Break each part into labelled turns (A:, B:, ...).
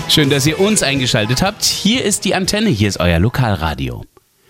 A: Schön, dass ihr uns eingeschaltet habt. Hier ist die Antenne, hier ist euer Lokalradio.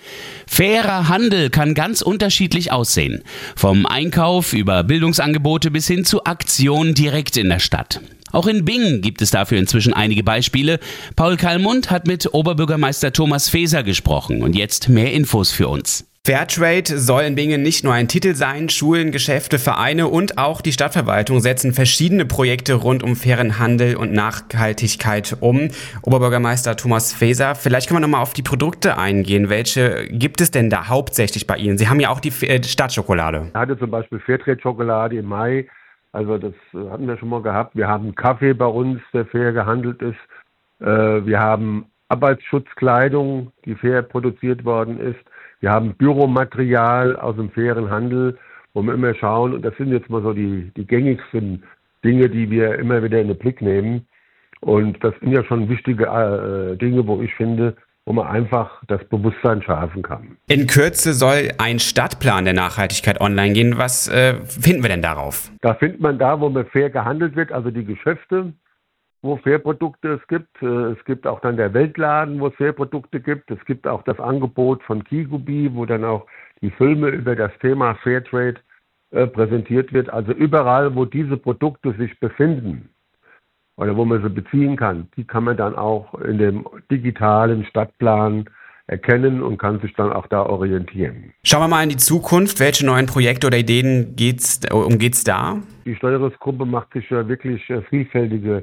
A: Fairer Handel kann ganz unterschiedlich aussehen. Vom Einkauf über Bildungsangebote bis hin zu Aktionen direkt in der Stadt. Auch in Bingen gibt es dafür inzwischen einige Beispiele. Paul Kallmund hat mit Oberbürgermeister Thomas Feser gesprochen und jetzt mehr Infos für uns.
B: Fairtrade soll in Bingen nicht nur ein Titel sein. Schulen, Geschäfte, Vereine und auch die Stadtverwaltung setzen verschiedene Projekte rund um fairen Handel und Nachhaltigkeit um. Oberbürgermeister Thomas Feser, vielleicht können wir nochmal auf die Produkte eingehen. Welche gibt es denn da hauptsächlich bei Ihnen? Sie haben ja auch die Stadtschokolade.
C: Ich hatte zum Beispiel Fairtrade-Schokolade im Mai. Also das hatten wir schon mal gehabt. Wir haben Kaffee bei uns, der fair gehandelt ist. Wir haben Arbeitsschutzkleidung, die fair produziert worden ist. Wir haben Büromaterial aus dem fairen Handel, wo wir immer schauen, und das sind jetzt mal so die gängigsten Dinge, die wir immer wieder in den Blick nehmen. Und das sind ja schon wichtige Dinge, wo ich finde, wo man einfach das Bewusstsein schärfen kann.
B: In Kürze soll ein Stadtplan der Nachhaltigkeit online gehen. Was finden wir denn darauf?
C: Da findet man da, wo man fair gehandelt wird, also die Geschäfte, wo Fairprodukte es gibt. Es gibt auch dann der Weltladen, wo es Fairprodukte gibt. Es gibt auch das Angebot von Kigubi, wo dann auch die Filme über das Thema Fairtrade präsentiert wird. Also überall, wo diese Produkte sich befinden oder wo man sie beziehen kann, die kann man dann auch in dem digitalen Stadtplan erkennen und kann sich dann auch da orientieren.
B: Schauen wir mal in die Zukunft. Welche neuen Projekte oder Ideen geht's da?
C: Die Steuerungsgruppe macht sich ja wirklich vielfältige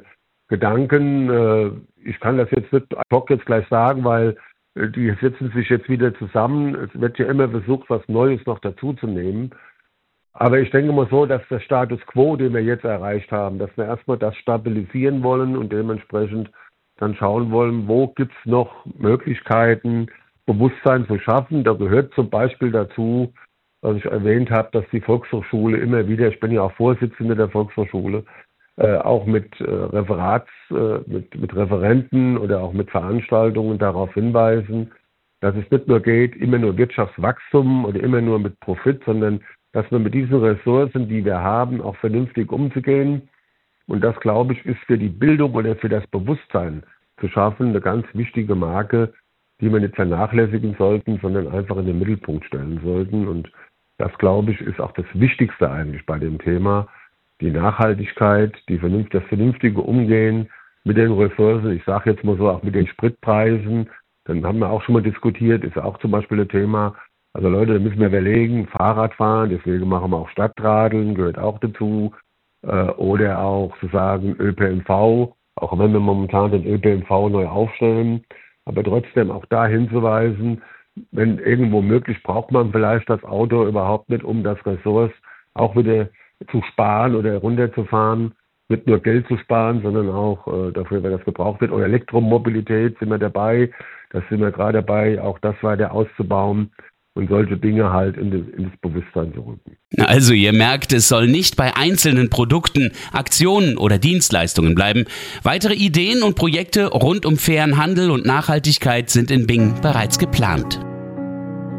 C: Gedanken. Ich kann das jetzt nicht ad hoc jetzt gleich sagen, weil die setzen sich jetzt wieder zusammen. Es wird ja immer versucht, was Neues noch dazu zu nehmen. Aber ich denke mal so, dass der Status quo, den wir jetzt erreicht haben, dass wir erstmal das stabilisieren wollen und dementsprechend dann schauen wollen, wo gibt es noch Möglichkeiten, Bewusstsein zu schaffen. Da gehört zum Beispiel dazu, was ich erwähnt habe, dass die Volkshochschule immer wieder, ich bin ja auch Vorsitzender der Volkshochschule, auch mit mit Referenten oder auch mit Veranstaltungen darauf hinweisen, dass es nicht nur geht, immer nur Wirtschaftswachstum oder immer nur mit Profit, sondern dass wir mit diesen Ressourcen, die wir haben, auch vernünftig umzugehen. Und das, glaube ich, ist für die Bildung oder für das Bewusstsein zu schaffen eine ganz wichtige Marke, die wir nicht vernachlässigen sollten, sondern einfach in den Mittelpunkt stellen sollten. Und das, glaube ich, ist auch das Wichtigste eigentlich bei dem Thema. Die Nachhaltigkeit, das vernünftige Umgehen mit den Ressourcen, ich sage jetzt mal so, auch mit den Spritpreisen, dann haben wir auch schon mal diskutiert, ist ja auch zum Beispiel ein Thema. Also Leute, da müssen wir überlegen, Fahrradfahren, deswegen machen wir auch Stadtradeln, gehört auch dazu, oder auch sozusagen ÖPNV, auch wenn wir momentan den ÖPNV neu aufstellen, aber trotzdem auch da hinzuweisen, wenn irgendwo möglich, braucht man vielleicht das Auto überhaupt nicht, um das Ressource auch wieder zu sparen oder runterzufahren, nicht nur Geld zu sparen, sondern auch dafür, wenn das gebraucht wird. Oder Elektromobilität sind wir dabei, das sind wir gerade dabei, auch das weiter auszubauen und solche Dinge halt ins Bewusstsein zu rücken.
A: Also ihr merkt, es soll nicht bei einzelnen Produkten, Aktionen oder Dienstleistungen bleiben. Weitere Ideen und Projekte rund um fairen Handel und Nachhaltigkeit sind in Bingen bereits geplant.